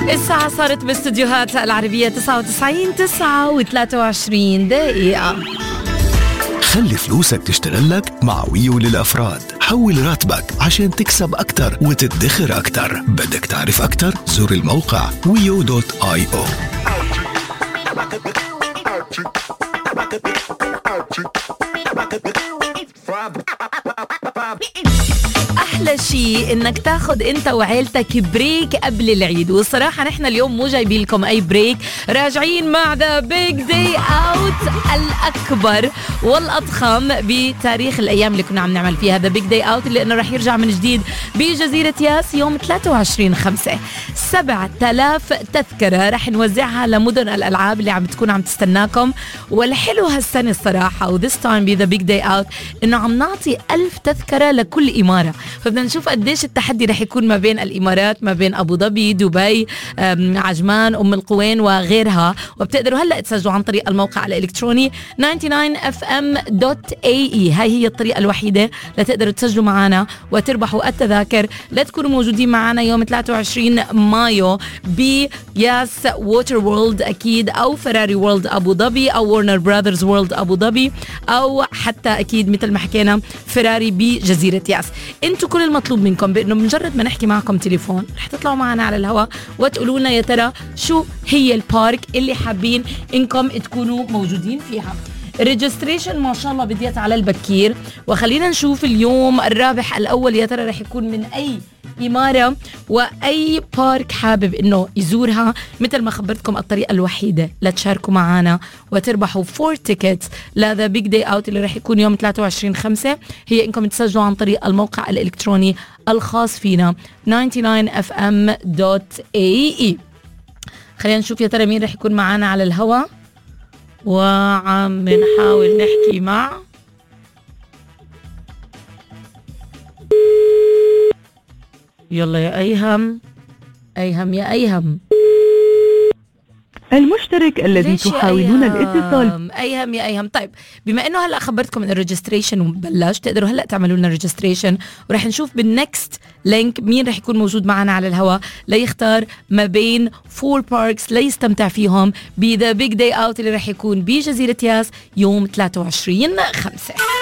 الساعة صارت باستديوهات العربية 99 و23 دقيقة. خلي فلوسك تشتغل لك مع ويو للأفراد. حول راتبك عشان تكسب أكتر وتدخر أكتر. بدك تعرف أكتر؟ زور الموقع wio.io. أحلى شيء إنك تاخد أنت وعيلتك بريك قبل العيد، والصراحة نحن اليوم مو جايبين لكم أي بريك، راجعين مع ذا بيج داي أوت الأكبر والأضخم بتاريخ الأيام اللي كنا عم نعمل فيها ذا بيج داي أوت، اللي إنه رح يرجع من جديد بجزيرة ياس يوم 23/5. 7000 تذكرة رح نوزعها لمدن الألعاب اللي عم تكون عم تستناكم. والحلو هالسنة الصراحة وذس تايم بذا بيج داي أوت إنه عم نعطي 1000 تذكرة لكل إمارة. فبدنا نشوف قديش التحدي رح يكون ما بين الإمارات، ما بين أبو ظبي، دبي، عجمان، أم القوين وغيرها. وبتقدروا هلأ تسجلوا عن طريق الموقع الإلكتروني 99fm.ae. هاي هي الطريقة الوحيدة لتقدروا تسجلوا معنا وتربحوا التذاكر لتكونوا موجودين معنا يوم 23 مايو بياس ووتر وورلد أكيد، أو فراري وورلد أبو ظبي، أو وورنر براذرز وورلد أبو ظبي، أو حتى أكيد مثل ما حكينا فراري بجزيرة ياس. انتوا كل المطلوب منكم بانه مجرد ما نحكي معكم تليفون رح تطلعوا معنا على الهواء وتقولوا لنا يا ترى شو هي البارك اللي حابين انكم تكونوا موجودين فيها. الريجستريشن ما شاء الله بديت على البكير، وخلينا نشوف اليوم الرابح الأول يا ترى رح يكون من أي إمارة وأي بارك حابب إنه يزورها. مثل ما خبرتكم الطريقة الوحيدة لتشاركوا معنا وتربحوا 4 تيكتس لذا بيج داي أوت اللي رح يكون يوم 23/5 هي إنكم تسجلوا عن طريق الموقع الإلكتروني الخاص فينا 99fm.ae. خلينا نشوف يا ترى مين رح يكون معنا على الهواء، وعم نحاول نحكي مع يلا يا أيهم يا أيهم المشترك الذي تحاولون الاتصال. أيهم يا أيهم. طيب بما إنه هلأ خبرتكم إن الريجستريشن بلش، تقدروا هلأ تعملوا لنا ريجستريشن، ورح نشوف بالنكست لينك مين رح يكون موجود معنا على الهواء ليختار ما بين 4 باركس ليستمتع فيهم بذا بيج داي أوت اللي رح يكون بجزيرة ياس يوم 23/5.